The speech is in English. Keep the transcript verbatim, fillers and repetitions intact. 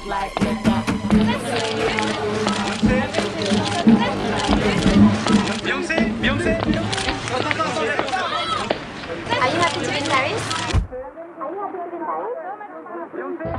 like liquor. Beyonce, Beyonce. Are you happy to be in Paris? Beyonce.